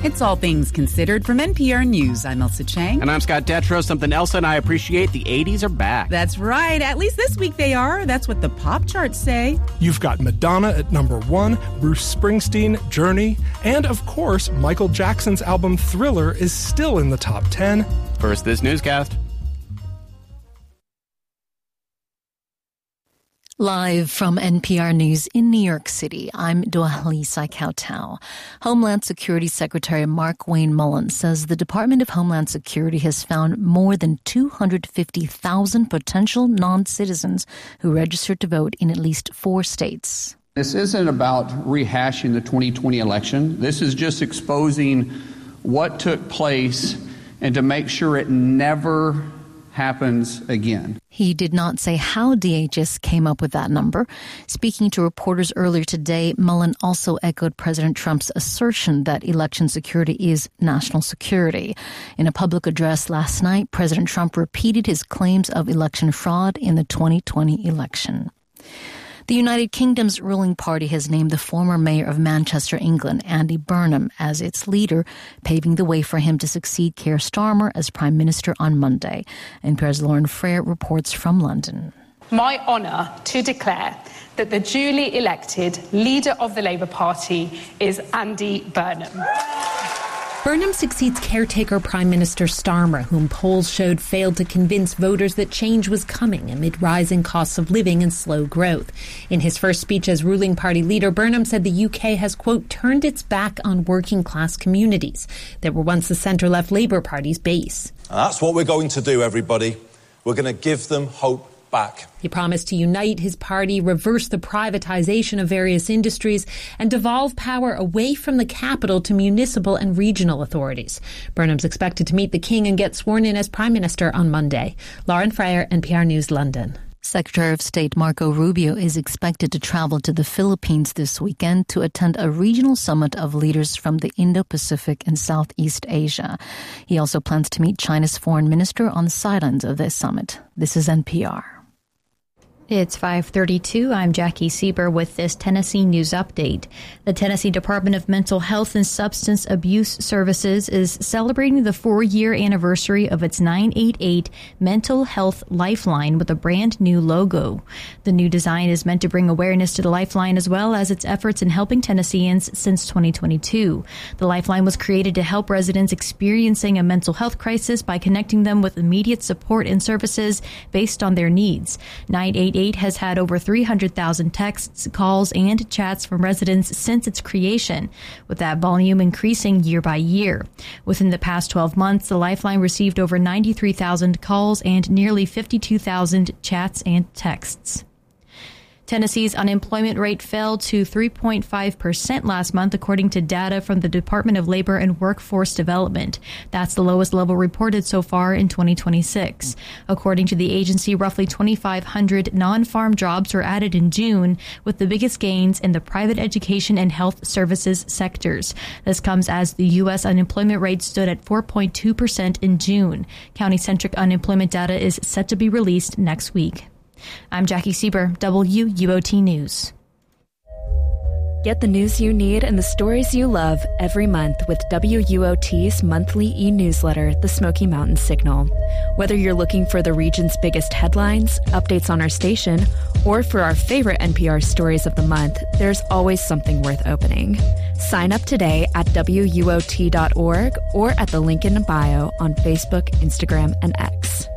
It's All Things Considered from NPR News. I'm Elsa Chang. And I'm Scott Detrow. Something else and I appreciate, the 80s are back. That's right. At least this week they are. That's what the pop charts say. You've got Madonna at number 1, Bruce Springsteen, Journey, and of course, Michael Jackson's album Thriller is still in the top 10. First, this newscast. Live from NPR News in New York City, I'm Doahalisa Kautau. Homeland Security Secretary Mark Wayne Mullen says the Department of Homeland Security has found more than 250,000 potential non-citizens who registered to vote in at least 4 states. This isn't about rehashing the 2020 election. This is just exposing what took place and to make sure it never happens again. He did not say how DHS came up with that number. Speaking to reporters earlier today, Mullen also echoed President Trump's assertion that election security is national security. In a public address last night, President Trump repeated his claims of election fraud in the 2020 election. The United Kingdom's ruling party has named the former mayor of Manchester, England, Andy Burnham, as its leader, paving the way for him to succeed Keir Starmer as Prime Minister on Monday. NPR's Lauren Frere reports from London. My honour to declare that the duly elected leader of the Labour Party is Andy Burnham. Burnham succeeds caretaker Prime Minister Starmer, whom polls showed failed to convince voters that change was coming amid rising costs of living and slow growth. In his first speech as ruling party leader, Burnham said the UK has, quote, turned its back on working class communities that were once the centre-left Labour Party's base. And that's what we're going to do, everybody. We're going to give them hope back. He promised to unite his party, reverse the privatisation of various industries, and devolve power away from the capital to municipal and regional authorities. Burnham's expected to meet the King and get sworn in as Prime Minister on Monday. Lauren Frere, NPR News, London. Secretary of State Marco Rubio is expected to travel to the Philippines this weekend to attend a regional summit of leaders from the Indo-Pacific and Southeast Asia. He also plans to meet China's foreign minister on the sidelines of this summit. This is NPR. It's 5:32. I'm Jackie Sieber with this Tennessee News Update. The Tennessee Department of Mental Health and Substance Abuse Services is celebrating the 4-year anniversary of its 988 Mental Health Lifeline with a brand new logo. The new design is meant to bring awareness to the Lifeline as well as its efforts in helping Tennesseans since 2022. The Lifeline was created to help residents experiencing a mental health crisis by connecting them with immediate support and services based on their needs. 988 has had over 300,000 texts, calls, and chats from residents since its creation, with that volume increasing year by year. Within the past 12 months, the Lifeline received over 93,000 calls and nearly 52,000 chats and texts. Tennessee's unemployment rate fell to 3.5% last month, according to data from the Department of Labor and Workforce Development. That's the lowest level reported so far in 2026. According to the agency, roughly 2,500 non-farm jobs were added in June, with the biggest gains in the private education and health services sectors. This comes as the U.S. unemployment rate stood at 4.2% in June. County-centric unemployment data is set to be released next week. I'm Jackie Sieber, WUOT News. Get the news you need and the stories you love every month with WUOT's monthly e-newsletter, The Smoky Mountain Signal. Whether you're looking for the region's biggest headlines, updates on our station, or for our favorite NPR stories of the month, there's always something worth opening. Sign up today at WUOT.org or at the link in the bio on Facebook, Instagram, and X.